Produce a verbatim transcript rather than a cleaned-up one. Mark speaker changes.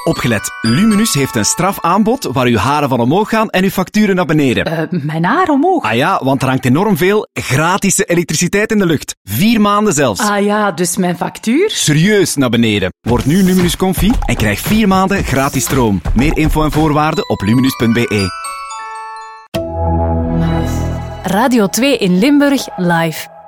Speaker 1: Opgelet, Luminus heeft een strafaanbod waar uw haren van omhoog gaan en uw facturen naar beneden.
Speaker 2: Uh, mijn haar omhoog?
Speaker 1: Ah ja, want er hangt enorm veel gratis elektriciteit in de lucht. Vier maanden zelfs.
Speaker 2: Ah ja, dus mijn factuur?
Speaker 1: Serieus naar beneden. Word nu Luminus Comfy en krijg vier maanden gratis stroom. Meer info en voorwaarden op luminus punt b e.
Speaker 3: Radio twee in Limburg live.